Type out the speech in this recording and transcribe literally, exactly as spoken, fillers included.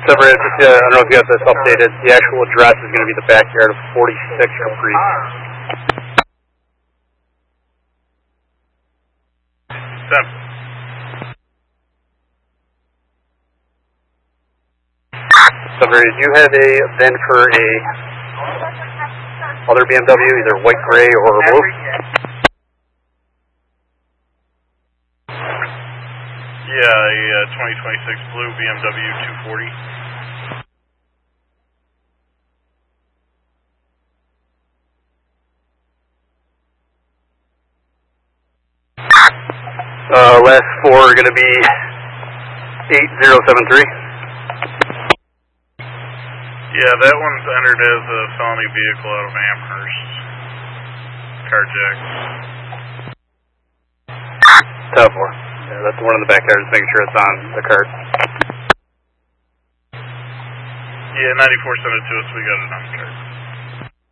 Separate, just, uh, I don't know if you got this updated. The actual address is going to be the backyard of forty-six Capri. Seven. Separate, you had a VIN for a other B M W, either white, gray, or blue? Yeah, a uh, twenty twenty-six blue B M W two forty. Uh, last four are going to be eight zero seven three. Yeah, that one's entered as a felony vehicle out of Amherst. Carjacked. Top four. Yeah, that's the one in the backyard, just making sure it's on the card. Yeah, ninety-four sent it to us, we got it on the card.